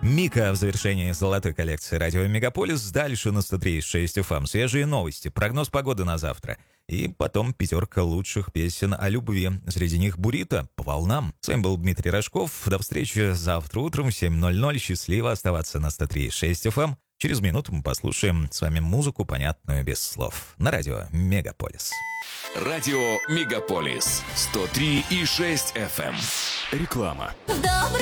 Мика в завершении золотой коллекции радио Мегаполис. Дальше на 103.6 FM. Свежие новости, прогноз погоды на завтра. И потом пятерка лучших песен о любви. Среди них «Бурито» по волнам. С вами был Дмитрий Рожков. До встречи завтра утром в 7:00. Счастливо оставаться на 103.6 FM. Через минуту мы послушаем с вами музыку, понятную без слов. На радио Мегаполис. Радио Мегаполис 103,6 FM. Реклама.